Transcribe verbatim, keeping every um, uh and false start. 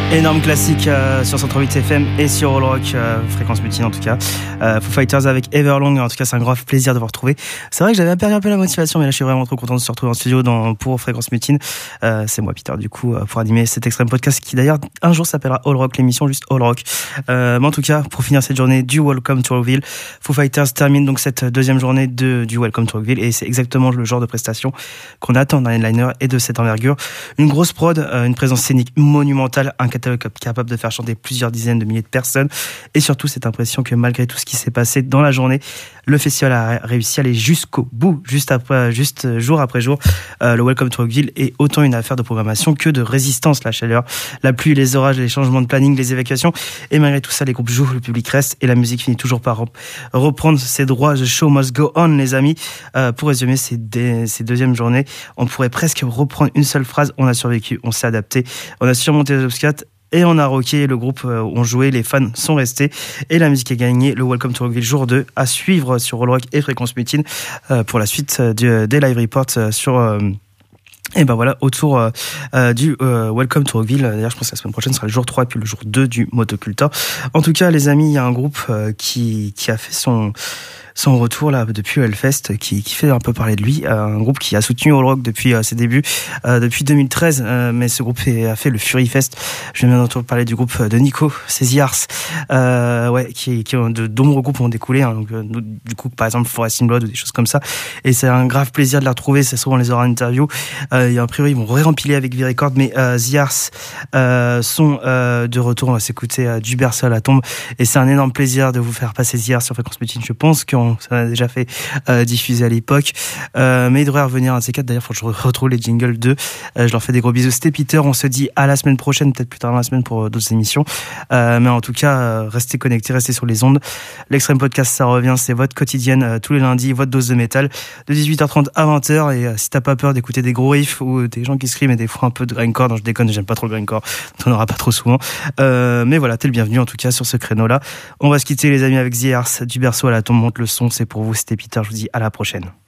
Énorme classique euh, sur cent trente-huit F M et sur All Rock, euh, fréquence mutine en tout cas. Euh, Foo Fighters avec Everlong, en tout cas c'est un grand plaisir de vous retrouver. C'est vrai que j'avais perdu un peu la motivation, mais là je suis vraiment trop content de se retrouver en studio dans, pour fréquence mutine. Euh, c'est moi Peter du coup pour animer cet extrême podcast qui d'ailleurs un jour s'appellera All Rock, l'émission juste All Rock. Euh, mais en tout cas pour finir cette journée du Welcome to Rockville, Foo Fighters termine donc cette deuxième journée de, du Welcome to Rockville et c'est exactement le genre de prestation qu'on attend d'un headliner et de cette envergure. Une grosse prod, euh, une présence scénique monumentale, un catalogue capable de faire chanter plusieurs dizaines de milliers de personnes et surtout cette impression que malgré tout ce qui s'est passé dans la journée, le festival a réussi à aller jusqu'au bout, juste après, juste jour après jour. Euh, le Welcome to Rockville est autant une affaire de programmation que de résistance. La chaleur, la pluie, les orages, les changements de planning, les évacuations et malgré tout ça, les groupes jouent, le public reste et la musique finit toujours par reprendre ses droits. The show must go on, les amis. Euh, pour résumer ces, des, ces deuxièmes journées, on pourrait presque reprendre une seule phrase: on a survécu, on s'est adapté, on a surmonté les obstacles et on a rocké. Le groupe ont joué, les fans sont restés et la musique a gagné. Le Welcome to Rockville jour deux à suivre sur All Rock et Fréquence Mutine euh, pour la suite du, des live reports sur euh, et ben voilà, autour euh, du euh, Welcome to Rockville. D'ailleurs, je pense que la semaine prochaine sera le jour trois et puis le jour deux du Motoculta. En tout cas, les amis, il y a un groupe euh, qui, qui a fait son... son retour là depuis Hellfest, qui, qui fait un peu parler de lui, euh, un groupe qui a soutenu All Rock depuis euh, ses débuts, euh, depuis deux mille treize, euh, mais ce groupe est, a fait le Fury Fest. Je viens bien d'entendre parler du groupe de Nico, c'est The Ars, euh, ouais, qui, qui ont de nombreux groupes ont découlé, hein, donc euh, du coup par exemple Forest in Blood ou des choses comme ça. Et c'est un grave plaisir de les retrouver. C'est souvent on les aura en interview. Euh, il y a un priori ils vont ré-rempiler avec V-Record, mais euh, The Ars euh, sont euh, de retour. On va s'écouter euh, du berceau à la tombe, et c'est un énorme plaisir de vous faire passer The Ars sur Fréquence Mutine. Je pense qu'on ça a déjà fait euh, diffuser à l'époque, euh, mais il devrait revenir un de ces quatre. D'ailleurs, faut que je retrouve les jingles d'eux. Euh, je leur fais des gros bisous. C'était Peter. On se dit à la semaine prochaine, peut-être plus tard dans la semaine pour d'autres émissions. Euh, mais en tout cas, euh, restez connectés, restez sur les ondes. L'extrême podcast, ça revient. C'est votre quotidienne euh, tous les lundis, votre dose de métal de dix-huit heures trente à vingt heures. Et euh, si t'as pas peur d'écouter des gros riffs ou des gens qui screament et des fois un peu de grindcore, non, je déconne, j'aime pas trop le grindcore. T'en auras pas trop souvent. Euh, mais voilà, t'es le bienvenu en tout cas sur ce créneau-là. On va se quitter les amis avec The Ars, du berceau à la tombe. Monte le son, c'est pour vous, c'était Peter, je vous dis à la prochaine.